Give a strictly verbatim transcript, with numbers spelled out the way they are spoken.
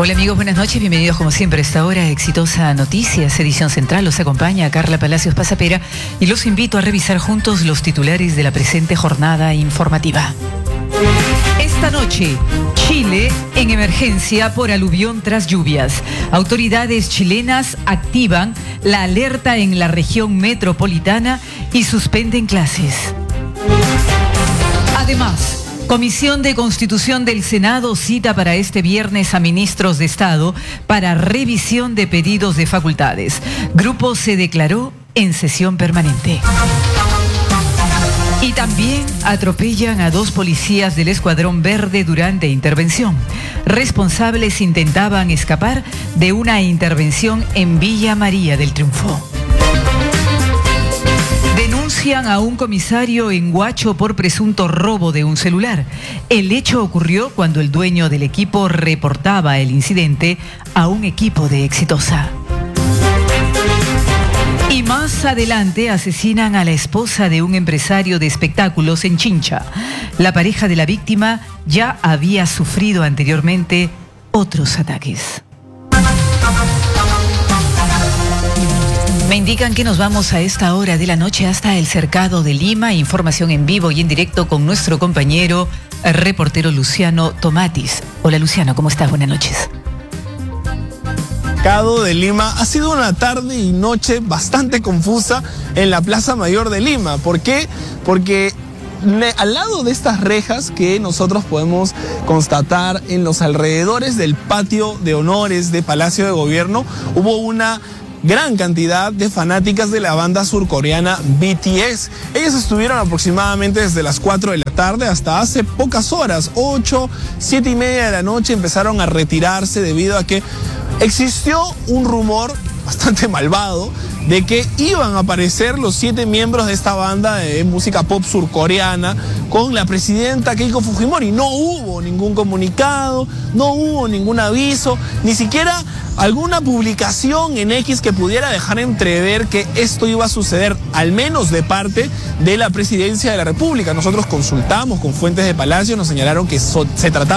Hola amigos, buenas noches, bienvenidos como siempre a esta hora Exitosa Noticias, edición central. Los acompaña Carla Palacios Pasapera y los invito a revisar juntos los titulares de la presente jornada informativa. Esta noche, Chile en emergencia por aluvión tras lluvias. Autoridades chilenas activan la alerta en la región metropolitana y suspenden clases. Además, Comisión de Constitución del Senado cita para este viernes a ministros de Estado para revisión de pedidos de facultades. Grupo se declaró en sesión permanente. Y también atropellan a dos policías del Escuadrón Verde durante intervención. Responsables intentaban escapar de una intervención en Villa María del Triunfo. Denuncian a un comisario en Huacho por presunto robo de un celular. El hecho ocurrió cuando el dueño del equipo reportaba el incidente a un equipo de Exitosa. Y más adelante asesinan a la esposa de un empresario de espectáculos en Chincha. La pareja de la víctima ya había sufrido anteriormente otros ataques. Me indican que nos vamos a esta hora de la noche hasta el Cercado de Lima. Información en vivo y en directo con nuestro compañero reportero Luciano Tomatis. Hola Luciano, ¿cómo estás? Buenas noches. Cercado de Lima ha sido una tarde y noche bastante confusa en la Plaza Mayor de Lima. ¿Por qué? Porque al lado de estas rejas que nosotros podemos constatar en los alrededores del patio de honores de Palacio de Gobierno, hubo una gran cantidad de fanáticas de la banda surcoreana B T S. Ellas estuvieron aproximadamente desde las cuatro de la tarde hasta hace pocas horas, ocho, siete y media de la noche, empezaron a retirarse debido a que existió un rumor bastante malvado de que iban a aparecer los siete miembros de esta banda de música pop surcoreana con la presidenta Keiko Fujimori. No hubo ningún comunicado, no hubo ningún aviso, ni siquiera alguna publicación en X que pudiera dejar entrever que esto iba a suceder, al menos de parte de la presidencia de la República. Nosotros consultamos con fuentes de Palacio, nos señalaron que so- se trataba